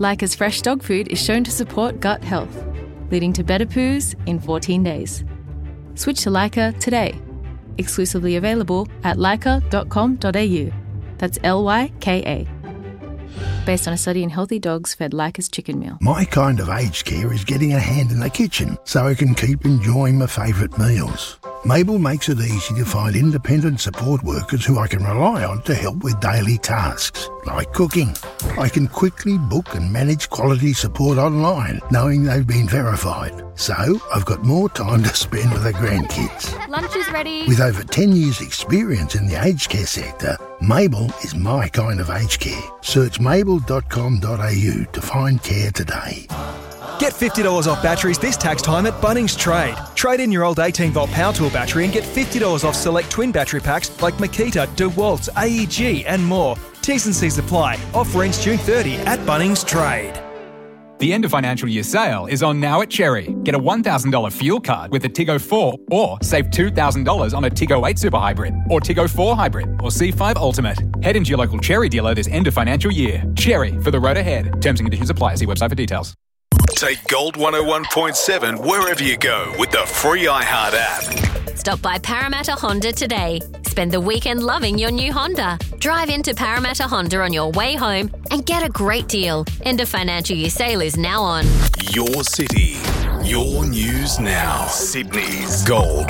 Leica's fresh dog food is shown to support gut health, leading to better poos in 14 days. Switch to Leica today. Exclusively available at leica.com.au. That's Lyka. Based on a study in healthy dogs fed Leica's chicken meal. My kind of aged care is getting a hand in the kitchen so I can keep enjoying my favourite meals. Mabel makes it easy to find independent support workers who I can rely on to help with daily tasks, like cooking. I can quickly book and manage quality support online, knowing they've been verified. So I've got more time to spend with the grandkids. Lunch is ready. With over 10 years' experience in the aged care sector, Mabel is my kind of aged care. Search mabel.com.au to find care today. Get $50 off batteries this tax time at Bunnings Trade. Trade in your old 18-volt power tool battery and get $50 off select twin battery packs like Makita, DeWalt, AEG and more. T's and C's apply. Offer ends June 30 at Bunnings Trade. The end of financial year sale is on now at Cherry. Get a $1,000 fuel card with a Tiggo 4 or save $2,000 on a Tiggo 8 Super Hybrid or Tiggo 4 Hybrid or C5 Ultimate. Head into your local Cherry dealer this end of financial year. Cherry, for the road ahead. Terms and conditions apply. See website for details. Take Gold 101.7 wherever you go with the free iHeart app. Stop by Parramatta Honda today. Spend the weekend loving your new Honda. Drive into Parramatta Honda on your way home and get a great deal. End of financial year sale is now on. Your city, your news now. Sydney's Gold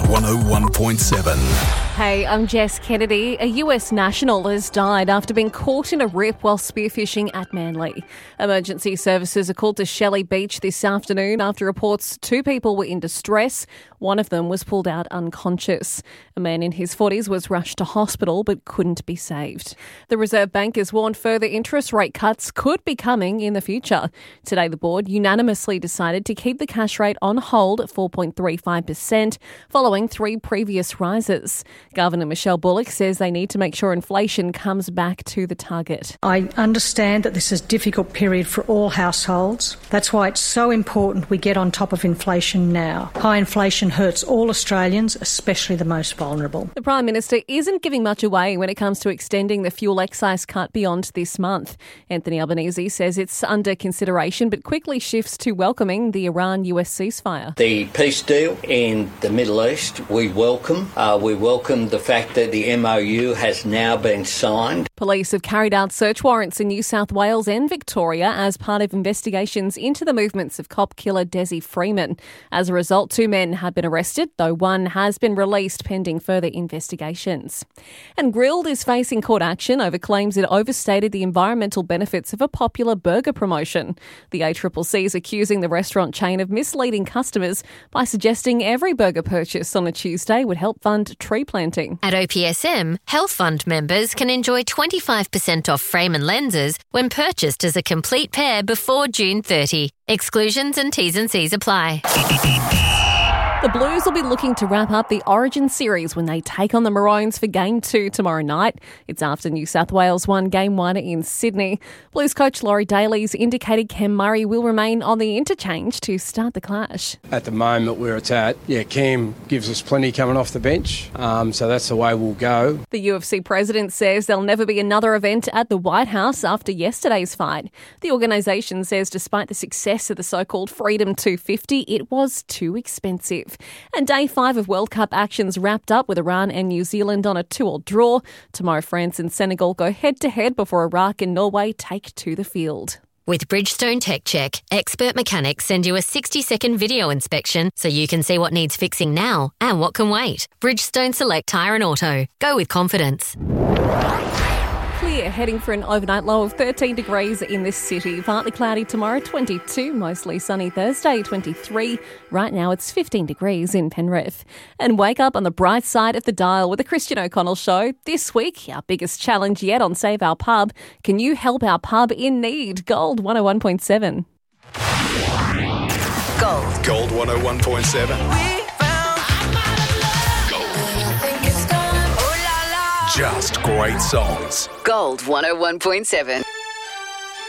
101.7. Hey, I'm Jess Kennedy. A US national has died after being caught in a rip while spearfishing at Manly. Emergency services are called to Shelley Beach this afternoon after reports 2 people were in distress. One of them was pulled out unconscious. A man in his 40s was rushed to hospital but couldn't be saved. The Reserve Bank has warned further interest rate cuts could be coming in the future. Today, the board unanimously decided to keep the cash rate on hold at 4.35% following 3 previous rises. Governor Michelle Bullock says they need to make sure inflation comes back to the target. I understand that this is a difficult period for all households. That's why it's so important we get on top of inflation now. High inflation hurts all Australians, especially the most vulnerable. The Prime Minister isn't giving much away when it comes to extending the fuel excise cut beyond this month. Anthony Albanese says it's under consideration but quickly shifts to welcoming the Iran-US ceasefire. The peace deal in the Middle East, we welcome. We welcome the fact that the MOU has now been signed. Police have carried out search warrants in New South Wales and Victoria as part of investigations into the movements of cop killer Desi Freeman. As a result, 2 men have been arrested, though one has been released pending further investigations. And Grill'd is facing court action over claims it overstated the environmental benefits of a popular burger promotion. The ACCC is accusing the restaurant chain of misleading customers by suggesting every burger purchase on a Tuesday would help fund tree planting. At OPSM, Health Fund members can enjoy 25% off frame and lenses when purchased as a complete pair before June 30. Exclusions and T's and C's apply. The Blues will be looking to wrap up the Origin series when they take on the Maroons for Game 2 tomorrow night. It's after New South Wales won Game 1 in Sydney. Blues coach Laurie Daly's indicated Cam Murray will remain on the interchange to start the clash. At the moment where it's at, Cam gives us plenty coming off the bench, so that's the way we'll go. The UFC president says there'll never be another event at the White House after yesterday's fight. The organisation says despite the success of the so-called Freedom 250, it was too expensive. And Day 5 of World Cup actions wrapped up with Iran and New Zealand on a 2-2 draw. Tomorrow, France and Senegal go head-to-head before Iraq and Norway take to the field. With Bridgestone Tech Check, expert mechanics send you a 60-second video inspection so you can see what needs fixing now and what can wait. Bridgestone Select Tyre and Auto. Go with confidence. Clear, heading for an overnight low of 13 degrees in this city. Partly cloudy tomorrow, 22. Mostly sunny Thursday, 23. Right now it's 15 degrees in Penrith. And wake up on the bright side of the dial with the Christian O'Connell Show. This week, our biggest challenge yet on Save Our Pub. Can you help our pub in need? Gold 101.7. Gold 101.7. Just great songs. Gold 101.7.